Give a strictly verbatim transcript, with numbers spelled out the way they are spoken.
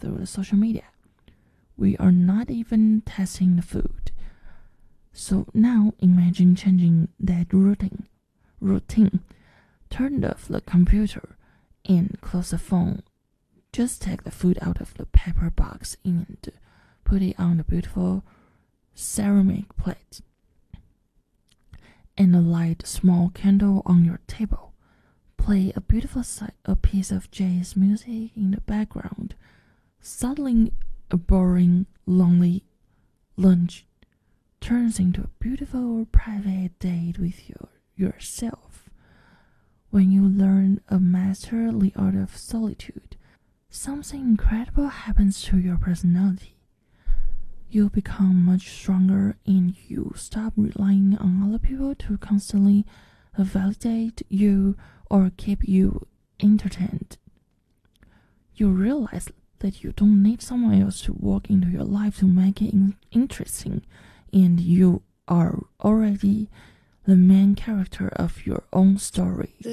through the social media. We are not even tasting the food. So now imagine changing that routine. Routine. Turn off the computer and close the phone. Just take the food out of the paper box and put it on the beautiful ceramic plate. And light a small candle on your table. Play a beautiful a piece of jazz music in the background. Suddenly, a boring, lonely lunch turns into a beautiful private date with your, yourself. When you learn a master the art of solitude, something incredible happens to your personality. You become much stronger and you stop relying on other people to constantly validate you or keep you entertained. You realize that you don't need someone else to walk into your life to make it in interesting, and you are already the main character of your own story.